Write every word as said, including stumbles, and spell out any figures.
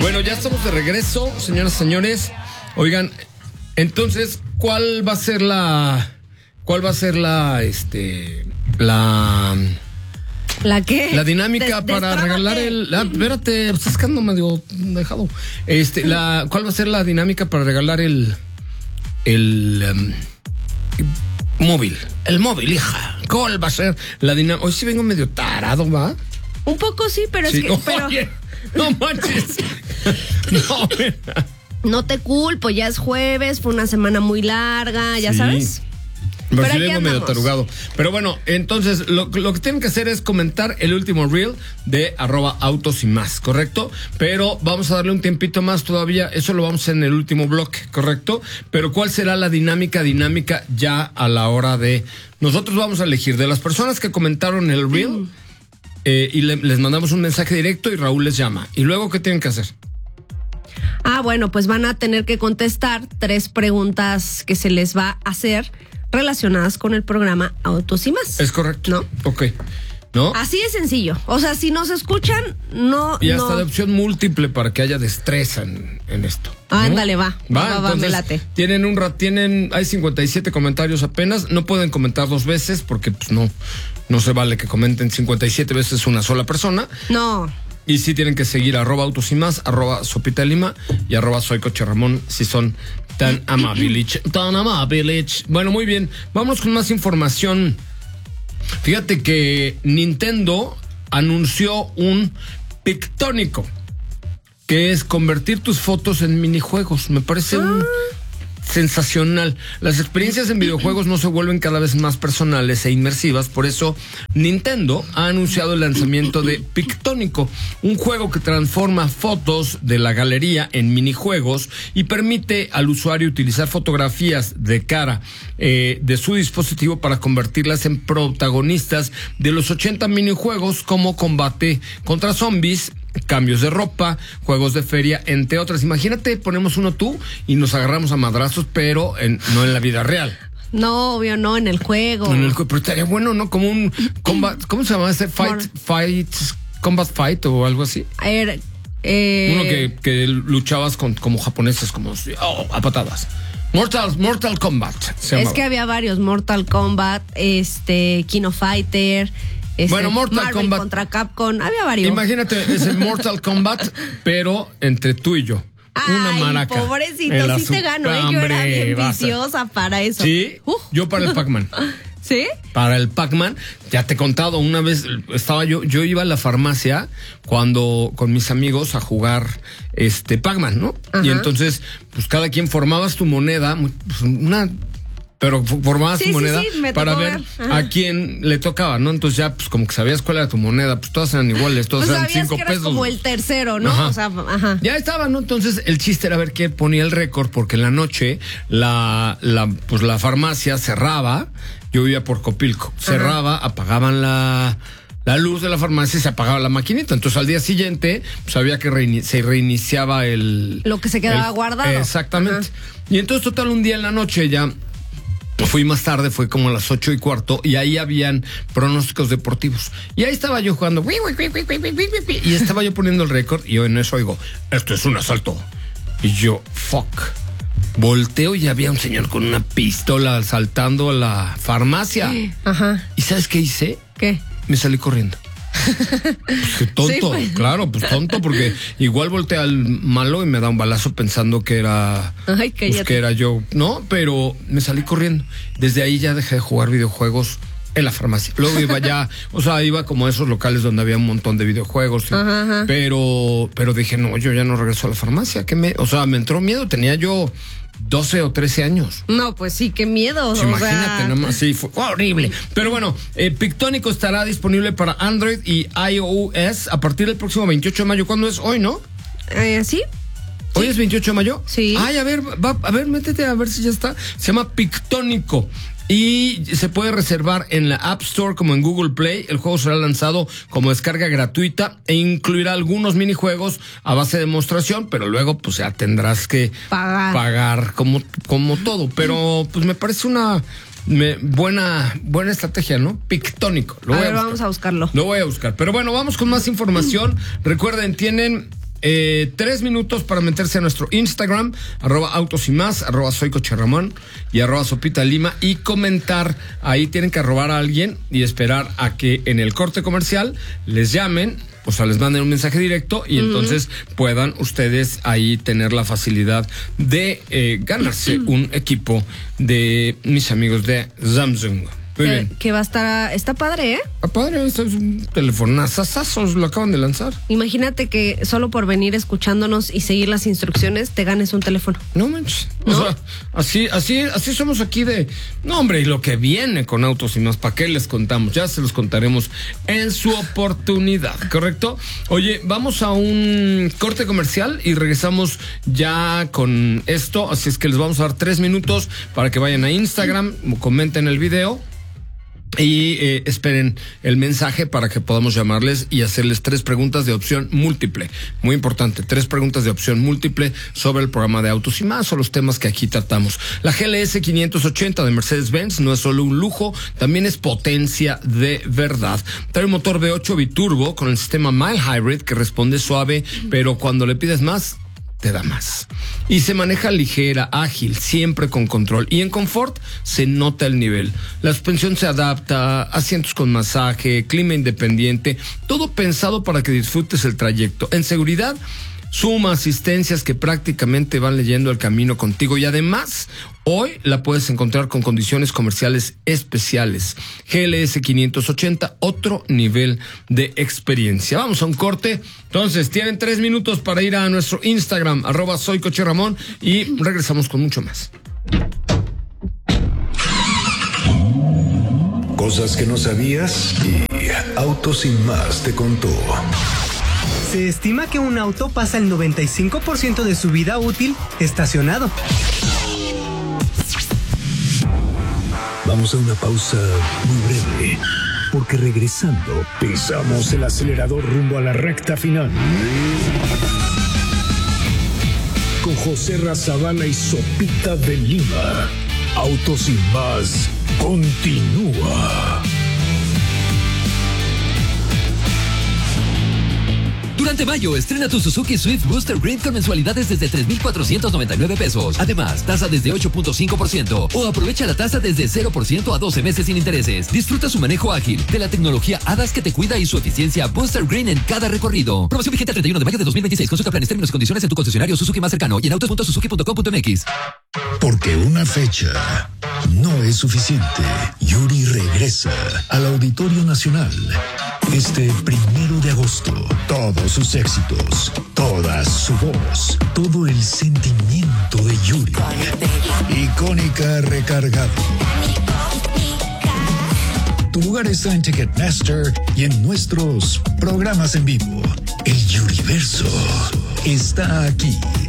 Bueno, ya estamos de regreso, señoras y señores. Oigan, entonces, ¿cuál va a ser la... ¿Cuál va a ser la... este... la... ¿La qué? La dinámica Des, para regalar el... Ah, espérate, estás quedando medio dejado. Este, la... ¿Cuál va a ser la dinámica para regalar el... el... Um, móvil? El móvil, hija. ¿Cuál va a ser la dinámica? Hoy sí vengo medio tarado, ¿va? Un poco sí, pero sí. es que... Pero... Oye, no manches. No, mira. No te culpo, ya es jueves, fue una semana muy larga, ya sí. sabes. Pero, Pero sí vengo medio tarugado. Pero bueno, entonces lo, lo que tienen que hacer es comentar el último reel de arroba autos y más, ¿correcto? Pero vamos a darle un tiempito más todavía. Eso lo vamos a hacer en el último bloque, ¿correcto? Pero ¿cuál será la dinámica dinámica ya a la hora de... Nosotros vamos a elegir de las personas que comentaron el reel mm. eh, y le, les mandamos un mensaje directo y Raúl les llama. ¿Y luego qué tienen que hacer? Ah, bueno, pues van a tener que contestar tres preguntas que se les va a hacer relacionadas con el programa Autos y Más. Es correcto. ¿No? Ok. ¿No? Así de sencillo. O sea, si nos escuchan, no... Y hasta no... de opción múltiple para que haya destreza en, en esto. ¿no? Ándale, va. Va, va, va, entonces, me late. Tienen un rat, tienen, hay cincuenta y siete comentarios apenas. No pueden comentar dos veces porque pues no, no se vale que comenten cincuenta y siete veces una sola persona. No. Y sí tienen que seguir arroba autos y más, arroba sopita lima y arroba soy coche Ramón si son tan amabilich, tan amabilich. Bueno, muy bien, vamos con más información. Fíjate que Nintendo anunció un Pictónico, que es convertir tus fotos en minijuegos. Me parece ah. un... sensacional. Las experiencias en videojuegos no se vuelven cada vez más personales e inmersivas, por eso Nintendo ha anunciado el lanzamiento de Pictónico, un juego que transforma fotos de la galería en minijuegos y permite al usuario utilizar fotografías de cara eh, de su dispositivo para convertirlas en protagonistas de los ochenta minijuegos como combate contra zombies, cambios de ropa, juegos de feria, entre otras. Imagínate, ponemos uno tú y nos agarramos a madrazos, pero en, no en la vida real. No, obvio, no, en el juego. En el juego, pero estaría bueno, ¿no? Como un combat, ¿cómo se llama ese? Fight, Por... fight, combat fight o algo así. A ver, eh... Uno que, que luchabas con como japoneses, como oh, a patadas. Mortal, Mortal Kombat. Es que había varios, Mortal Kombat, este, Kino Fighter. Este, bueno, Mortal Marvel Kombat contra Capcom, había varios. Imagínate, es el Mortal Kombat, pero entre tú y yo. Ay, una maraca. Pobrecito, sí te ganó. ¿eh? Yo era bien viciosa para eso. Sí, uh. yo para el Pac-Man. ¿Sí? Para el Pac-Man, ya te he contado, una vez estaba yo, yo iba a la farmacia cuando con mis amigos a jugar este Pac-Man, ¿no? Ajá. Y entonces, pues cada quien formabas tu moneda, pues, una... pero formabas sí, tu moneda sí, sí, para ver, ver a quién le tocaba, ¿no? Entonces ya, pues como que sabías cuál era tu moneda, pues todas eran iguales, todas pues eran cinco que pesos. Como el tercero, ¿no? Ajá. O sea, ajá. Ya estaba, ¿no? Entonces el chiste era ver quién ponía el récord, porque en la noche la, la, pues la farmacia cerraba, yo vivía por Copilco, cerraba, ajá. apagaban la... la luz de la farmacia y se apagaba la maquinita. Entonces al día siguiente pues había que reini- se reiniciaba el... Lo que se quedaba el, guardado. Exactamente. Ajá. Y entonces total un día en la noche ya... Fui más tarde, fue como a las ocho y cuarto, y ahí habían pronósticos deportivos. Y ahí estaba yo jugando, y estaba yo poniendo el récord, y yo en eso oigo, esto es un asalto. Y yo, fuck. Volteo y había un señor con una pistola asaltando a la farmacia. Ajá. ¿Y sabes qué hice? ¿Qué? Me salí corriendo. Pues qué tonto, sí, pues. Claro, pues tonto, porque igual voltea al malo y me da un balazo pensando que era, Ay, pues, que era yo, ¿no? Pero me salí corriendo. Desde ahí ya dejé de jugar videojuegos en la farmacia. Luego iba ya, o sea, iba como a esos locales donde había un montón de videojuegos, y, ajá, ajá. pero, pero dije, no, yo ya no regreso a la farmacia. ¿Qué me, o sea, me entró miedo, tenía yo doce o trece años. No, pues sí, qué miedo. Pues o imagínate, sea... nada más, sí, fue, fue horrible. Pero bueno, eh, Pictónico estará disponible para Android y iOS a partir del próximo veintiocho de mayo. ¿Cuándo es? ¿Hoy, no? Eh, ¿Sí? ¿Hoy es veintiocho de mayo? Sí. Ay, a ver, va, a ver, métete a ver si ya está. Se llama Pictónico. Y se puede reservar en la App Store como en Google Play. El juego será lanzado como descarga gratuita e incluirá algunos minijuegos a base de demostración, pero luego pues ya tendrás que pagar, pagar como, como todo. Pero pues me parece una me, buena, buena estrategia, ¿no? Pictónico. Lo a voy ver, a vamos a buscarlo. Lo voy a buscar. Pero bueno, vamos con más información. Recuerden, tienen Eh, tres minutos para meterse a nuestro Instagram, arroba autos y más, arroba soy Coche Ramón y arroba Sopita Lima y comentar. Ahí tienen que arrobar a alguien y esperar a que en el corte comercial les llamen, o sea, les manden un mensaje directo y uh-huh. entonces puedan ustedes ahí tener la facilidad de eh, ganarse uh-huh. un equipo de mis amigos de Samsung. Muy que, bien. Que va a estar, está padre, ¿eh? Está padre, es un telefonazazazos, lo acaban de lanzar. Imagínate que solo por venir escuchándonos y seguir las instrucciones te ganes un teléfono. No manches. ¿No? O sea, así, así, así somos aquí de, no hombre, y lo que viene con Autos y Más, ¿para qué les contamos? Ya se los contaremos en su oportunidad, ¿correcto? Oye, vamos a un corte comercial y regresamos ya con esto, así es que les vamos a dar tres minutos para que vayan a Instagram, comenten el video y eh, esperen el mensaje para que podamos llamarles y hacerles tres preguntas de opción múltiple. Muy importante, tres preguntas de opción múltiple sobre el programa de Autos y Más o los temas que aquí tratamos. La G L S quinientos ochenta de Mercedes-Benz no es solo un lujo, también es potencia de verdad. Trae un motor V ocho biturbo con el sistema Mild Hybrid que responde suave, pero cuando le pides más, te da más. Y se maneja ligera, ágil, siempre con control. Y en confort se nota el nivel. La suspensión se adapta, asientos con masaje, clima independiente, todo pensado para que disfrutes el trayecto. En seguridad, suma asistencias que prácticamente van leyendo el camino contigo y además hoy la puedes encontrar con condiciones comerciales especiales. G L S quinientos ochenta, otro nivel de experiencia. Vamos a un corte. Entonces, tienen tres minutos para ir a nuestro Instagram, arroba soy Coche Ramón, y regresamos con mucho más. Cosas que no sabías y Autos y Más te contó. Se estima que un auto pasa el noventa y cinco por ciento de su vida útil estacionado. Vamos a una pausa muy breve, porque regresando pisamos el acelerador rumbo a la recta final. Con José Razabala y Sopita de Lima. Autos y Más continúa. Durante mayo, estrena tu Suzuki Swift Booster Green con mensualidades desde tres mil cuatrocientos noventa y nueve pesos. Además, tasa desde ocho punto cinco por ciento o aprovecha la tasa desde cero por ciento a doce meses sin intereses. Disfruta su manejo ágil, de la tecnología A D A S que te cuida y su eficiencia Booster Green en cada recorrido. Promoción vigente el treinta y uno de mayo de dos mil veintiséis. Consulta planes, términos y condiciones en tu concesionario Suzuki más cercano y en autos punto suzuki punto com punto m x. Porque una fecha no es suficiente. Yuri regresa al Auditorio Nacional este primero de agosto. Todos sus éxitos, toda su voz, todo el sentimiento de Yuri. Icónica recargado. Tu lugar está en Ticketmaster y en nuestros programas en vivo. El Yuriverso está aquí.